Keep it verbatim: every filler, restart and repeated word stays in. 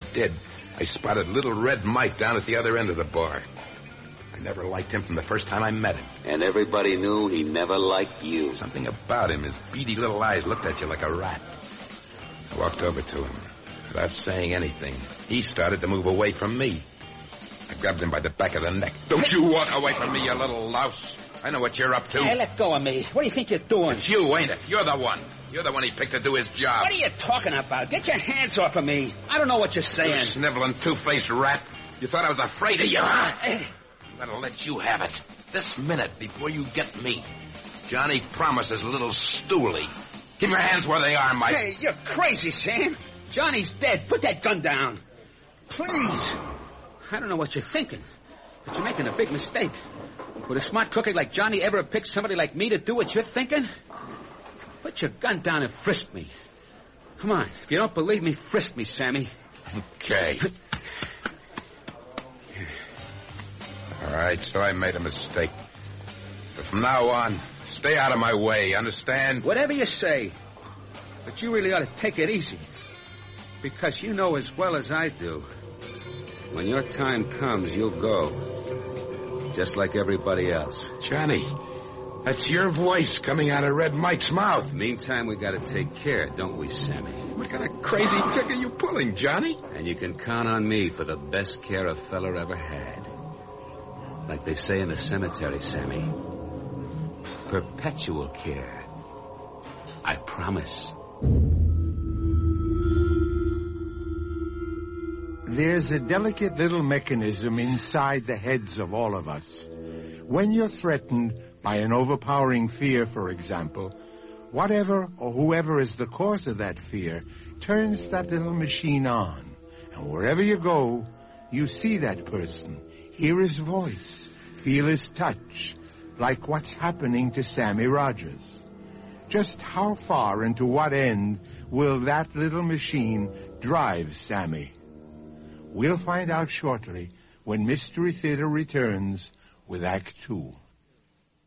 did, I spotted little Red Mike down at the other end of the bar. I never liked him from the first time I met him. And everybody knew he never liked you. Something about him, his beady little eyes looked at you like a rat. I walked over to him. Without saying anything, he started to move away from me. I grabbed him by the back of the neck. Don't you walk away from me, you little louse. I know what you're up to. Hey, let go of me. What do you think you're doing? It's you, ain't it? You're the one. You're the one he picked to do his job. What are you talking about? Get your hands off of me. I don't know what you're saying. You sniveling, two-faced rat. You thought I was afraid of you, huh? Hey. I'm gonna let you have it. This minute, before you get me. Johnny promises little Stooley. Keep your hands where they are, Mike. Hey, you're crazy, Sam. Johnny's dead. Put that gun down. Please. I don't know what you're thinking, but you're making a big mistake. Would a smart cookie like Johnny ever pick somebody like me to do what you're thinking? Put your gun down and frisk me. Come on. If you don't believe me, frisk me, Sammy. Okay. All right, so I made a mistake. But from now on, stay out of my way, understand? Whatever you say. But you really ought to take it easy. Because you know as well as I do, when your time comes, you'll go. Just like everybody else. Johnny, that's your voice coming out of Red Mike's mouth. Meantime, we gotta take care, don't we, Sammy? What kind of crazy trick are you pulling, Johnny? And you can count on me for the best care a feller ever had. Like they say in the cemetery, Sammy. Perpetual care. I promise. There's a delicate little mechanism inside the heads of all of us. When you're threatened by an overpowering fear, for example, whatever or whoever is the cause of that fear turns that little machine on. And wherever you go, you see that person, hear his voice, feel his touch, like what's happening to Sammy Rogers. Just how far and to what end will that little machine drive Sammy? We'll find out shortly when Mystery Theater returns with Act Two.